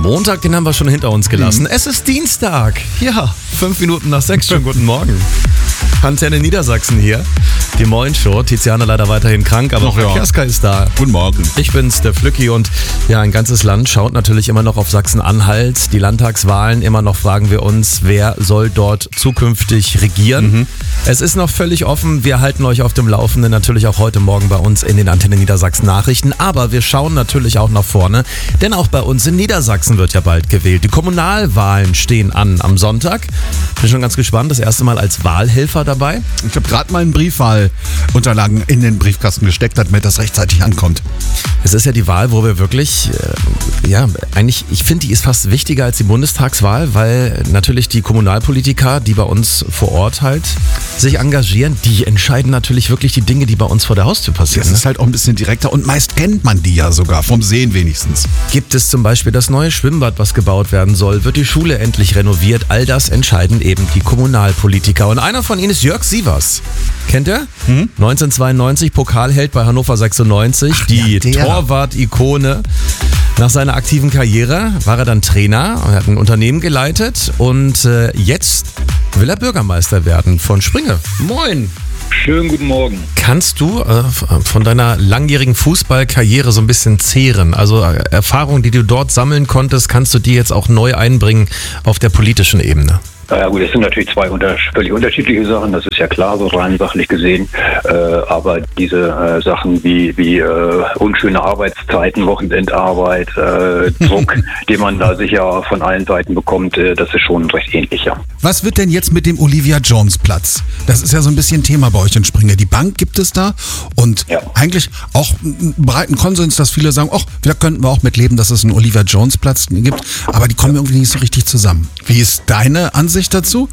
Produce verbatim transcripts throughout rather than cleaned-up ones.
Montag, den haben wir schon hinter uns gelassen. Mhm. Es ist Dienstag. Ja, fünf Minuten nach sechs. Schönen guten Morgen. Antenne Niedersachsen hier. Die Moin-Show. Tiziana leider weiterhin krank, aber Verkehrska ist da. Guten Morgen. Ich bin's, der Flücki, und ja, ein ganzes Land schaut natürlich immer noch auf Sachsen-Anhalt. Die Landtagswahlen, immer noch fragen wir uns, wer soll dort zukünftig regieren. Mhm. Es ist noch völlig offen. Wir halten euch auf dem Laufenden, natürlich auch heute Morgen bei uns in den Antenne Niedersachsen Nachrichten. Aber wir schauen natürlich auch nach vorne, denn auch bei uns in Niedersachsen wird ja bald gewählt. Die Kommunalwahlen stehen an am Sonntag. Bin schon ganz gespannt, das erste Mal als Wahlhelfer dabei. Ich habe gerade mal einen Briefwahlunterlagen in den Briefkasten gesteckt, damit das rechtzeitig ankommt. Es ist ja die Wahl, wo wir wirklich, äh, ja, eigentlich, ich finde, die ist fast wichtiger als die Bundestagswahl, weil natürlich die Kommunalpolitiker, die bei uns vor Ort halt sich engagieren, die entscheiden natürlich wirklich die Dinge, die bei uns vor der Haustür passieren. Das ist halt auch ein bisschen direkter und meist kennt man die ja sogar, vom Sehen wenigstens. Gibt es zum Beispiel das neue Schwimmbad, was gebaut werden soll? Wird die Schule endlich renoviert? All das entscheiden eben die Kommunalpolitiker. Und einer von ihnen ist Jörg Sievers. Kennt ihr? Hm? neunzehnhundertzweiundneunzig Pokalheld bei Hannover sechsundneunzig, Ach, die ja, Torwart-Ikone. Nach seiner aktiven Karriere war er dann Trainer, er hat ein Unternehmen geleitet und äh, jetzt will er Bürgermeister werden von Springe. Moin! Schönen guten Morgen. Kannst du äh, von deiner langjährigen Fußballkarriere so ein bisschen zehren? Also äh, Erfahrungen, die du dort sammeln konntest, kannst du die jetzt auch neu einbringen auf der politischen Ebene? Ja gut, es sind natürlich zwei unter, völlig unterschiedliche Sachen, das ist ja klar, so rein sachlich gesehen. Äh, aber diese äh, Sachen wie, wie äh, unschöne Arbeitszeiten, Wochenendarbeit, äh, Druck, den man da sicher von allen Seiten bekommt, äh, das ist schon recht ähnlich, ja. Was wird denn jetzt mit dem Olivia Jones Platz? Das ist ja so ein bisschen Thema bei euch in Springe. Die Bank gibt es da und ja. eigentlich auch einen breiten Konsens, dass viele sagen, ach, da könnten wir auch mit leben, dass es einen Olivia Jones Platz gibt, aber die kommen ja. irgendwie nicht so richtig zusammen. Wie ist deine Ansicht dazu?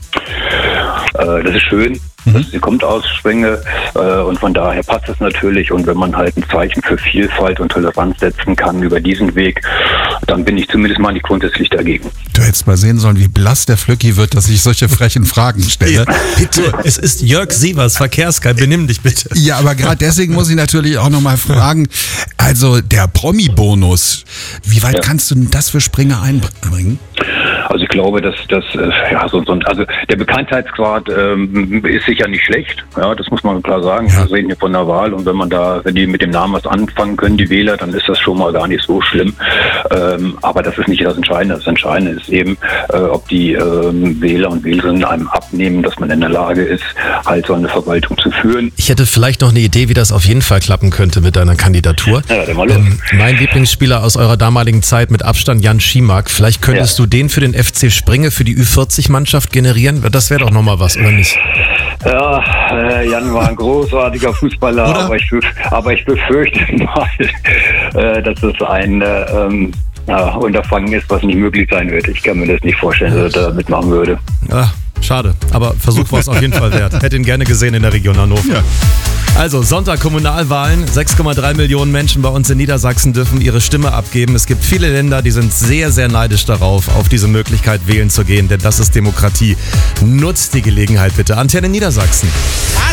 Äh, das ist schön. Mhm. Sie kommt aus Springe äh, und von daher passt es natürlich. Und wenn man halt ein Zeichen für Vielfalt und Toleranz setzen kann über diesen Weg, dann bin ich zumindest mal nicht grundsätzlich dagegen. Du hättest mal sehen sollen, wie blass der Flücki wird, dass ich solche frechen Fragen stelle. Ja, bitte. Es ist Jörg Sievers, Verkehrsguide, benimm dich bitte. Ja, aber gerade deswegen muss ich natürlich auch nochmal fragen, also der Promi-Bonus, wie weit ja. kannst du denn das für Springe einbringen? Also ich glaube, dass das ja so, so also der Bekanntheitsgrad ähm, ist sicher nicht schlecht. Ja, das muss man klar sagen. Ja. Wir reden hier von der Wahl und wenn man da, wenn die mit dem Namen was anfangen können, die Wähler, dann ist das schon mal gar nicht so schlimm. Ähm, aber das ist nicht das Entscheidende. Das Entscheidende ist eben, äh, ob die ähm, Wähler und Wählerinnen einem abnehmen, dass man in der Lage ist, halt so eine Verwaltung zu führen. Ich hätte vielleicht noch eine Idee, wie das auf jeden Fall klappen könnte mit deiner Kandidatur. Ja, dann mal los. Ähm, mein Lieblingsspieler aus eurer damaligen Zeit mit Abstand, Jan Schimak. Vielleicht könntest ja. du den für den F C Springe für die Ü vierzig Mannschaft generieren? Das wäre doch nochmal was, oder nicht? Ja, äh, Jan war ein großartiger Fußballer, aber ich, aber ich befürchte mal, äh, dass es ein äh, ähm, ja, Unterfangen ist, was nicht möglich sein wird. Ich kann mir das nicht vorstellen, dass er da mitmachen würde. Ja, schade, aber Versuch war es auf jeden Fall wert. Hätte ihn gerne gesehen in der Region Hannover. Ja. Also Sonntag Kommunalwahlen, sechs Komma drei Millionen Menschen bei uns in Niedersachsen dürfen ihre Stimme abgeben. Es gibt viele Länder, die sind sehr, sehr neidisch darauf, auf diese Möglichkeit wählen zu gehen, denn das ist Demokratie. Nutzt die Gelegenheit bitte. Antenne Niedersachsen.